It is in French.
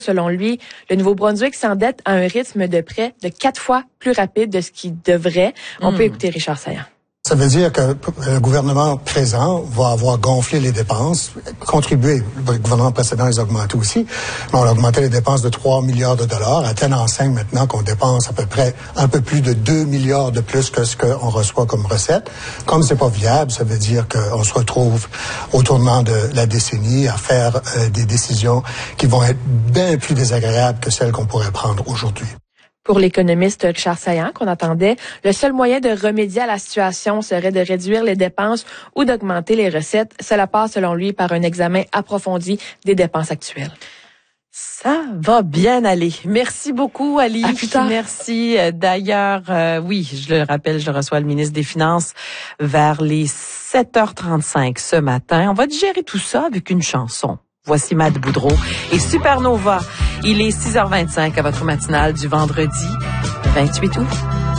Selon lui, le Nouveau-Brunswick s'endette à un rythme de près de 4 fois plus rapide de ce qu'il devrait. On peut écouter Richard Saillant. Ça veut dire que le gouvernement présent va avoir gonflé les dépenses, contribué. Le gouvernement précédent les a augmenté aussi. Mais on a augmenté les dépenses de 3 milliards de dollars à telle enseigne maintenant qu'on dépense à peu près un peu plus de 2 milliards de plus que ce qu'on reçoit comme recette. Comme c'est pas viable, ça veut dire qu'on se retrouve au tournant de la décennie à faire des décisions qui vont être bien plus désagréables que celles qu'on pourrait prendre aujourd'hui. Pour l'économiste Richard Saillant, qu'on attendait, le seul moyen de remédier à la situation serait de réduire les dépenses ou d'augmenter les recettes. Cela passe, selon lui, par un examen approfondi des dépenses actuelles. Ça va bien aller. Merci beaucoup, Ali. À plus tard. Merci. D'ailleurs, oui, je le rappelle, je reçois le ministre des Finances vers les 7h35 ce matin. On va digérer tout ça avec une chanson. Voici Mad Boudreau et Supernova. Il est 6h25 à votre matinale du vendredi 28 août.